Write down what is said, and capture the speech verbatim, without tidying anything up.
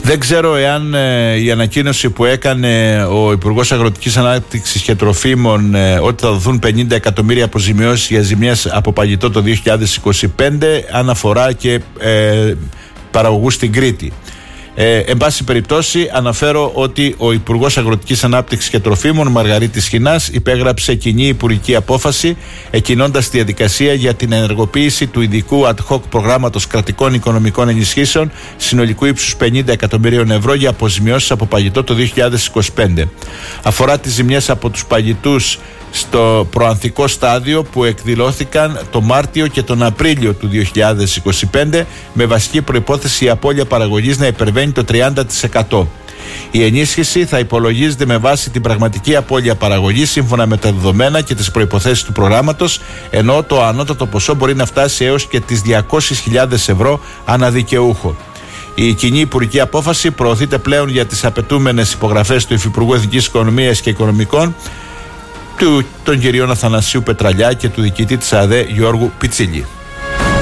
Δεν ξέρω εάν ε, η ανακοίνωση που έκανε ο Υπουργός Αγροτικής Ανάπτυξης και Τροφίμων ε, ότι θα δοθούν πενήντα εκατομμύρια αποζημιώσεις για ζημιές από παγιτό το δύο χιλιάδες είκοσι πέντε αναφορά και ε, παραγωγούς στην Κρήτη. Ε, εν πάση περιπτώσει, αναφέρω ότι ο Υπουργός Αγροτικής Ανάπτυξης και Τροφίμων, Μαργαρίτης Χινάς, υπέγραψε κοινή υπουργική απόφαση, εκκινώντας τη διαδικασία για την ενεργοποίηση του ειδικού ad hoc προγράμματος κρατικών οικονομικών ενισχύσεων συνολικού ύψους πενήντα εκατομμυρίων ευρώ για αποζημιώσεις από παγιτό το δύο χιλιάδες είκοσι πέντε. Αφορά τις ζημιές από τους παγιτούς στο προανθικό στάδιο που εκδηλώθηκαν το Μάρτιο και τον Απρίλιο του δύο χιλιάδες είκοσι πέντε, με βασική προϋπόθεση η απώλεια παραγωγής να υπερβαίνει το τριάντα τοις εκατό. Η ενίσχυση θα υπολογίζεται με βάση την πραγματική απώλεια παραγωγής σύμφωνα με τα δεδομένα και τις προϋποθέσεις του προγράμματος, ενώ το ανώτατο ποσό μπορεί να φτάσει έως και τις διακόσιες χιλιάδες ευρώ ανά δικαιούχο. Η κοινή υπουργική απόφαση προωθείται πλέον για τις απαιτούμενες υπογραφές του Υφυπουργού Εθνικής Οικονομίας και Οικονομικών, του, των κυρίων Αθανασίου Πετραλιά και του διοικητή της ΑΔΕ Γιώργου Πιτσίλη.